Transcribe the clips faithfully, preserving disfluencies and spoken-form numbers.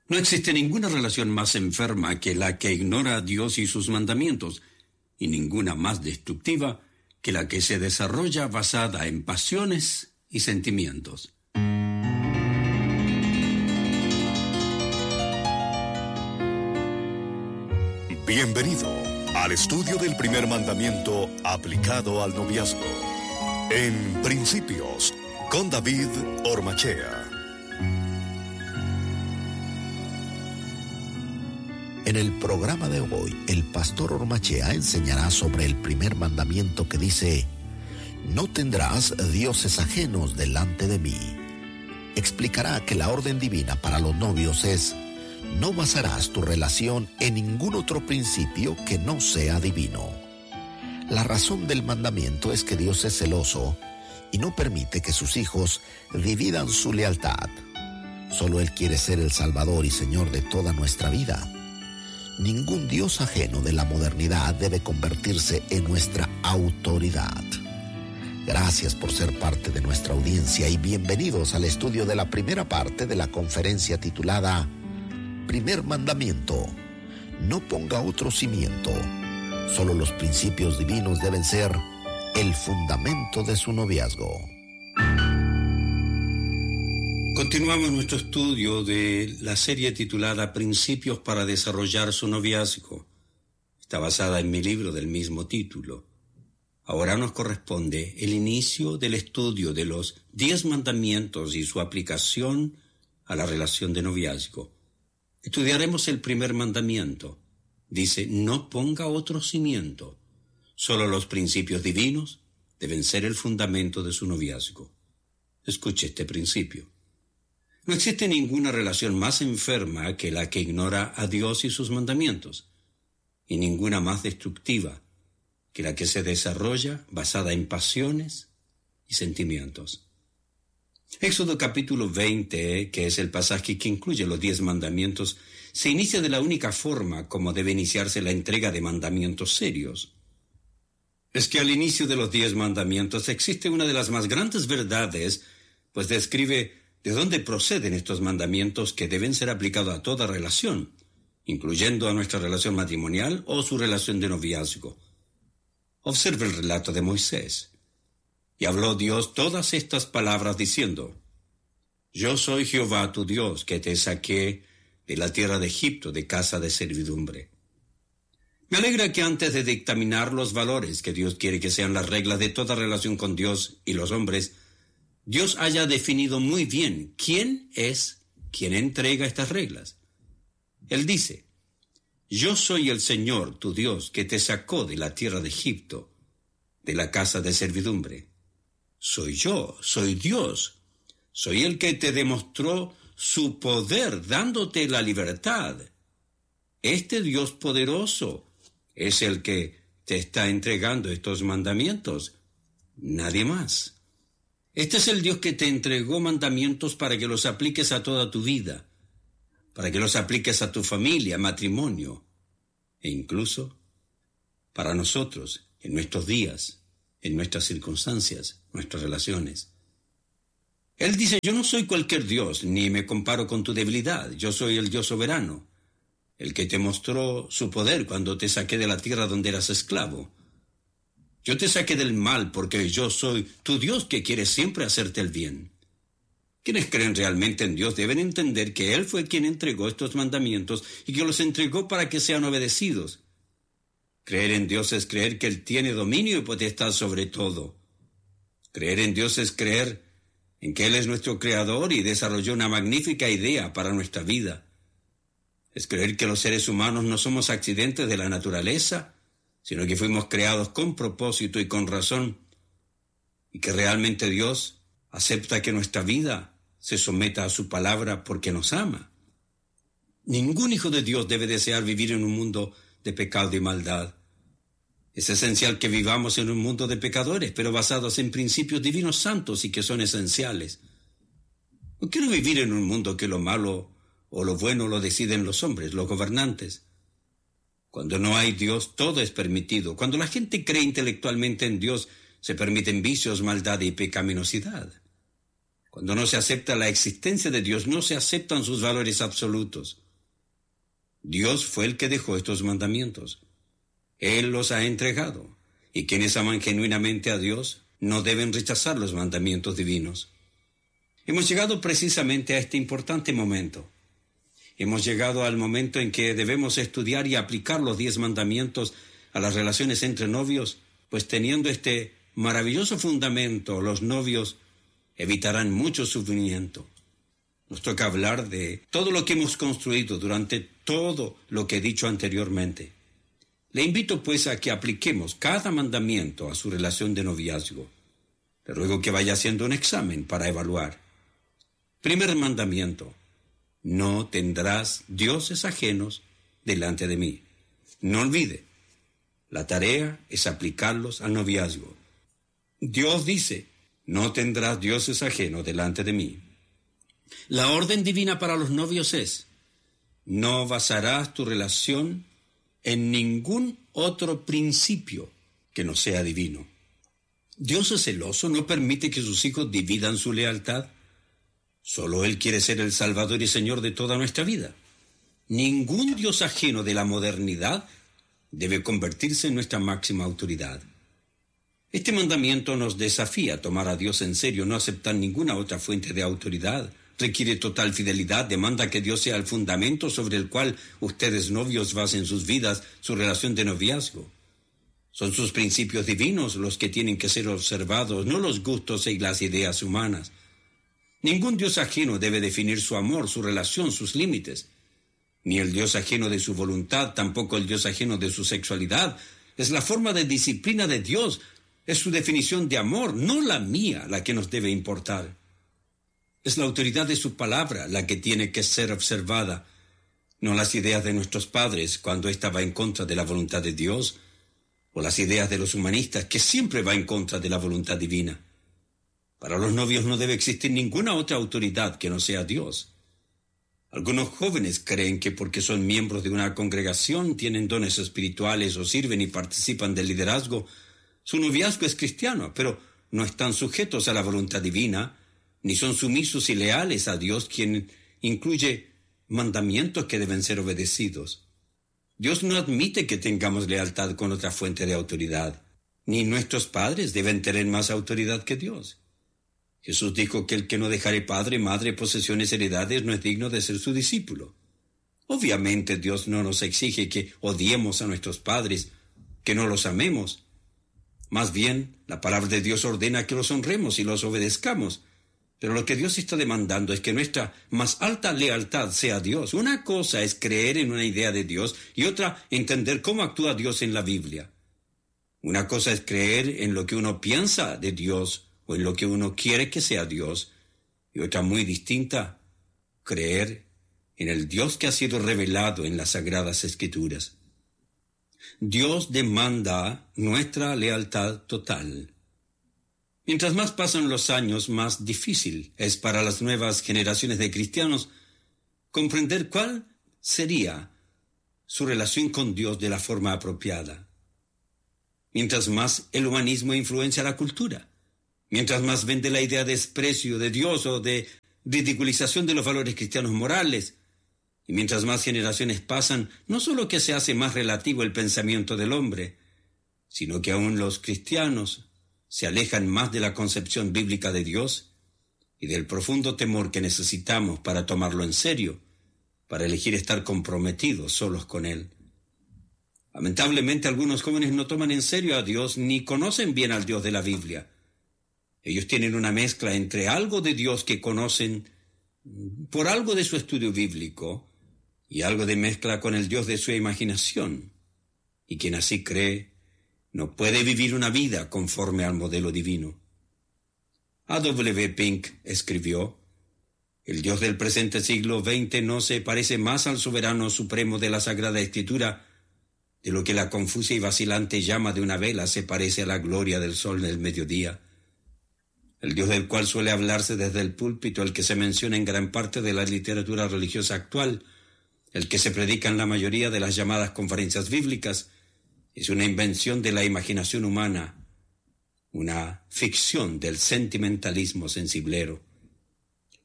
No existe ninguna relación más enferma que la que ignora a Dios y sus mandamientos, y ninguna más destructiva que la que se desarrolla basada en pasiones y sentimientos. Bienvenido al estudio del primer mandamiento aplicado al noviazgo. En Principios, con David Ormachea. En el programa de hoy, el pastor Ormachea enseñará sobre el primer mandamiento que dice: no tendrás dioses ajenos delante de mí. Explicará que la orden divina para los novios es: no basarás tu relación en ningún otro principio que no sea divino. La razón del mandamiento es que Dios es celoso y no permite que sus hijos dividan su lealtad. Solo Él quiere ser el Salvador y Señor de toda nuestra vida. Ningún Dios ajeno de la modernidad debe convertirse en nuestra autoridad. Gracias por ser parte de nuestra audiencia y bienvenidos al estudio de la primera parte de la conferencia titulada Primer Mandamiento. No ponga otro cimiento. Solo los principios divinos deben ser el fundamento de su noviazgo. Continuamos nuestro estudio de la serie titulada Principios para desarrollar su noviazgo. Está basada en mi libro del mismo título. Ahora nos corresponde el inicio del estudio de los diez mandamientos y su aplicación a la relación de noviazgo. Estudiaremos el primer mandamiento. Dice: no ponga otro cimiento. Solo los principios divinos deben ser el fundamento de su noviazgo. Escuche este principio. No existe ninguna relación más enferma que la que ignora a Dios y sus mandamientos, y ninguna más destructiva que la que se desarrolla basada en pasiones y sentimientos. Éxodo capítulo veinte, que es el pasaje que incluye los diez mandamientos, se inicia de la única forma como debe iniciarse la entrega de mandamientos serios. Es que al inicio de los diez mandamientos existe una de las más grandes verdades, pues describe de dónde proceden estos mandamientos que deben ser aplicados a toda relación, incluyendo a nuestra relación matrimonial o su relación de noviazgo. Observe el relato de Moisés. Y habló Dios todas estas palabras diciendo: Yo soy Jehová tu Dios, que te saqué de la tierra de Egipto, de casa de servidumbre. Me alegra que antes de dictaminar los valores que Dios quiere que sean las reglas de toda relación con Dios y los hombres, Dios haya definido muy bien quién es quien entrega estas reglas. Él dice: Yo soy el Señor tu Dios, que te sacó de la tierra de Egipto, de la casa de servidumbre. Soy yo, soy Dios, soy el que te demostró su poder dándote la libertad. Este Dios poderoso es el que te está entregando estos mandamientos, nadie más. Este es el Dios que te entregó mandamientos para que los apliques a toda tu vida, para que los apliques a tu familia, matrimonio, e incluso para nosotros en nuestros días, en nuestras circunstancias, nuestras relaciones. Él dice: yo no soy cualquier Dios, ni me comparo con tu debilidad. Yo soy el Dios soberano, el que te mostró su poder cuando te saqué de la tierra donde eras esclavo. Yo te saqué del mal porque yo soy tu Dios, que quiere siempre hacerte el bien. Quienes creen realmente en Dios deben entender que Él fue quien entregó estos mandamientos y que los entregó para que sean obedecidos. Creer en Dios es creer que Él tiene dominio y potestad sobre todo. Creer en Dios es creer en que Él es nuestro Creador y desarrolló una magnífica idea para nuestra vida. Es creer que los seres humanos no somos accidentes de la naturaleza, sino que fuimos creados con propósito y con razón, y que realmente Dios acepta que nuestra vida se someta a su palabra porque nos ama. Ningún hijo de Dios debe desear vivir en un mundo de pecado y maldad. Es esencial que vivamos en un mundo de pecadores, pero basados en principios divinos santos y que son esenciales. No quiero vivir en un mundo que lo malo o lo bueno lo deciden los hombres, los gobernantes. Cuando no hay Dios, todo es permitido. Cuando la gente cree intelectualmente en Dios, se permiten vicios, maldad y pecaminosidad. Cuando no se acepta la existencia de Dios, no se aceptan sus valores absolutos. Dios fue el que dejó estos mandamientos. Él los ha entregado, y quienes aman genuinamente a Dios no deben rechazar los mandamientos divinos. Hemos llegado precisamente a este importante momento. Hemos llegado al momento en que debemos estudiar y aplicar los diez mandamientos a las relaciones entre novios, pues teniendo este maravilloso fundamento, los novios evitarán mucho sufrimiento. Nos toca hablar de todo lo que hemos construido durante todo lo que he dicho anteriormente. Le invito pues a que apliquemos cada mandamiento a su relación de noviazgo. Le ruego que vaya haciendo un examen para evaluar. Primer mandamiento: no tendrás dioses ajenos delante de mí. No olvide, la tarea es aplicarlos al noviazgo. Dios dice: no tendrás dioses ajenos delante de mí. La orden divina para los novios es: no basarás tu relación en ningún otro principio que no sea divino. Dios es celoso, no permite que sus hijos dividan su lealtad. Solo Él quiere ser el Salvador y Señor de toda nuestra vida. Ningún Dios ajeno de la modernidad debe convertirse en nuestra máxima autoridad. Este mandamiento nos desafía a tomar a Dios en serio, no aceptar ninguna otra fuente de autoridad. Requiere total fidelidad, demanda que Dios sea el fundamento sobre el cual ustedes novios basen sus vidas, su relación de noviazgo. Son sus principios divinos los que tienen que ser observados, no los gustos y las ideas humanas. Ningún Dios ajeno debe definir su amor, su relación, sus límites. Ni el Dios ajeno de su voluntad, tampoco el Dios ajeno de su sexualidad. Es la forma de disciplina de Dios, es su definición de amor, no la mía, la que nos debe importar. Es la autoridad de su palabra la que tiene que ser observada, no las ideas de nuestros padres cuando ésta va en contra de la voluntad de Dios, o las ideas de los humanistas que siempre va en contra de la voluntad divina. Para los novios no debe existir ninguna otra autoridad que no sea Dios. Algunos jóvenes creen que porque son miembros de una congregación, tienen dones espirituales o sirven y participan del liderazgo, su noviazgo es cristiano, pero no están sujetos a la voluntad divina, ni son sumisos y leales a Dios, quien incluye mandamientos que deben ser obedecidos. Dios no admite que tengamos lealtad con otra fuente de autoridad, ni nuestros padres deben tener más autoridad que Dios. Jesús dijo que el que no dejare padre, madre, posesiones, heredades, no es digno de ser su discípulo. Obviamente Dios no nos exige que odiemos a nuestros padres, que no los amemos. Más bien, la palabra de Dios ordena que los honremos y los obedezcamos. Pero lo que Dios está demandando es que nuestra más alta lealtad sea a Dios. Una cosa es creer en una idea de Dios y otra entender cómo actúa Dios en la Biblia. Una cosa es creer en lo que uno piensa de Dios o en lo que uno quiere que sea Dios, y otra muy distinta, creer en el Dios que ha sido revelado en las Sagradas Escrituras. Dios demanda nuestra lealtad total. Mientras más pasan los años, más difícil es para las nuevas generaciones de cristianos comprender cuál sería su relación con Dios de la forma apropiada. Mientras más el humanismo influencia la cultura, mientras más vende la idea de desprecio de Dios o de ridiculización de los valores cristianos morales, y mientras más generaciones pasan, no solo que se hace más relativo el pensamiento del hombre, sino que aún los cristianos se alejan más de la concepción bíblica de Dios y del profundo temor que necesitamos para tomarlo en serio, para elegir estar comprometidos solos con Él. Lamentablemente, algunos jóvenes no toman en serio a Dios ni conocen bien al Dios de la Biblia. Ellos tienen una mezcla entre algo de Dios que conocen por algo de su estudio bíblico y algo de mezcla con el Dios de su imaginación. Y quien así cree no puede vivir una vida conforme al modelo divino. A W Pink escribió: el Dios del presente siglo veinte no se parece más al soberano supremo de la Sagrada Escritura de lo que la confusa y vacilante llama de una vela se parece a la gloria del sol del mediodía. El Dios del cual suele hablarse desde el púlpito, el que se menciona en gran parte de la literatura religiosa actual, el que se predica en la mayoría de las llamadas conferencias bíblicas, es una invención de la imaginación humana, una ficción del sentimentalismo sensiblero.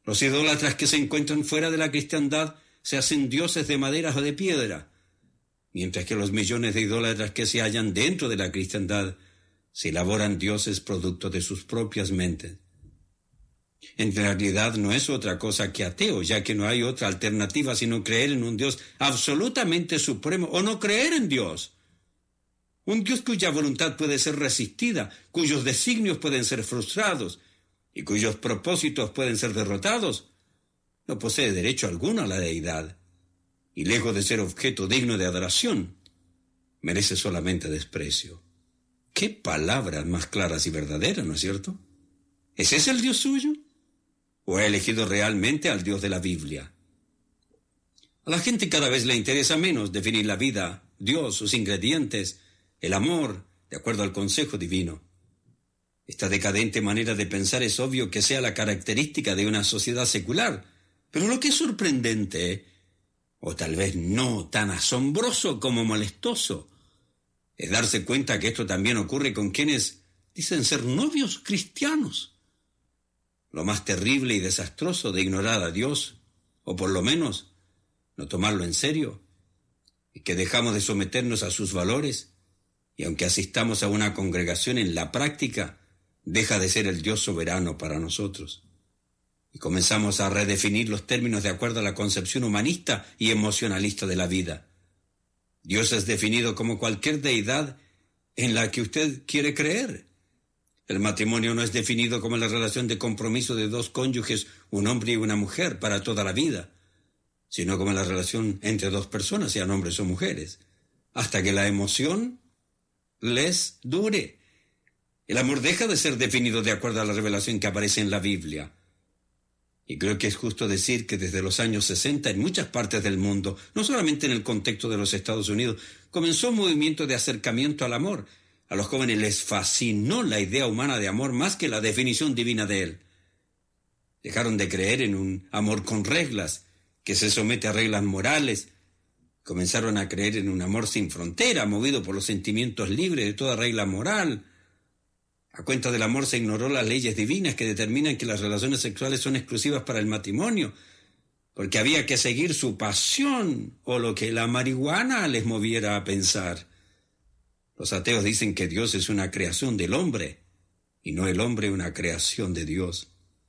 Los idólatras que se encuentran fuera de la cristiandad se hacen dioses de madera o de piedra, mientras que los millones de idólatras que se hallan dentro de la cristiandad se elaboran dioses producto de sus propias mentes. En realidad no es otra cosa que ateo, ya que no hay otra alternativa sino creer en un Dios absolutamente supremo o no creer en Dios. Un Dios cuya voluntad puede ser resistida, cuyos designios pueden ser frustrados y cuyos propósitos pueden ser derrotados, no posee derecho alguno a la deidad, y lejos de ser objeto digno de adoración, merece solamente desprecio. ¡Qué palabras más claras y verdaderas!, ¿no es cierto? ¿Es ese el Dios suyo? ¿O ha elegido realmente al Dios de la Biblia? A la gente cada vez le interesa menos definir la vida, Dios, sus ingredientes, el amor, de acuerdo al consejo divino. Esta decadente manera de pensar es obvio que sea la característica de una sociedad secular, pero lo que es sorprendente, o tal vez no tan asombroso como molestoso, es darse cuenta que esto también ocurre con quienes dicen ser novios cristianos. Lo más terrible y desastroso de ignorar a Dios, o por lo menos no tomarlo en serio, es que dejamos de someternos a sus valores, y aunque asistamos a una congregación, en la práctica deja de ser el Dios soberano para nosotros. Y comenzamos a redefinir los términos de acuerdo a la concepción humanista y emocionalista de la vida. Dios es definido como cualquier deidad en la que usted quiere creer. El matrimonio no es definido como la relación de compromiso de dos cónyuges, un hombre y una mujer, para toda la vida, sino como la relación entre dos personas, sean hombres o mujeres, hasta que la emoción les dure. El amor deja de ser definido de acuerdo a la revelación que aparece en la Biblia. Y creo que es justo decir que desde los años sesenta en muchas partes del mundo, no solamente en el contexto de los Estados Unidos, comenzó un movimiento de acercamiento al amor. A los jóvenes les fascinó la idea humana de amor más que la definición divina de él. Dejaron de creer en un amor con reglas, que se somete a reglas morales. Comenzaron a creer en un amor sin frontera, movido por los sentimientos libres de toda regla moral. A cuenta del amor se ignoró las leyes divinas que determinan que las relaciones sexuales son exclusivas para el matrimonio, porque había que seguir su pasión o lo que la marihuana les moviera a pensar. Los ateos dicen que Dios es una creación del hombre y no el hombre una creación de Dios.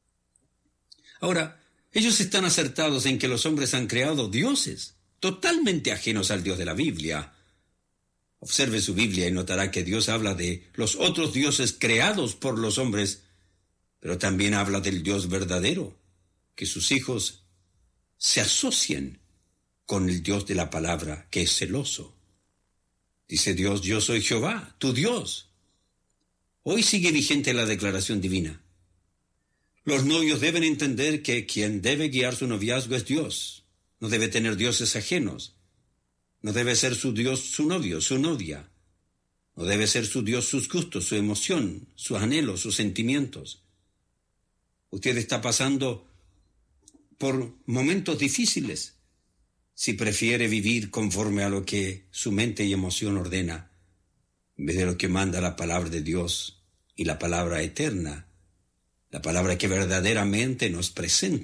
Ahora, ellos están acertados en que los hombres han creado dioses totalmente ajenos al Dios de la Biblia. Observe su Biblia y notará que Dios habla de los otros dioses creados por los hombres, pero también habla del Dios verdadero, que sus hijos se asocien con el Dios de la palabra, que es celoso. Dice Dios: yo soy Jehová, tu Dios. Hoy sigue vigente la declaración divina. Los novios deben entender que quien debe guiar su noviazgo es Dios. No debe tener dioses ajenos. No debe ser su Dios su novio, su novia. No debe ser su Dios sus gustos, su emoción, sus anhelos, sus sentimientos. Usted está pasando por momentos difíciles. Si prefiere vivir conforme a lo que su mente y emoción ordena, en vez de lo que manda la palabra de Dios y la palabra eterna, la palabra que verdaderamente nos presenta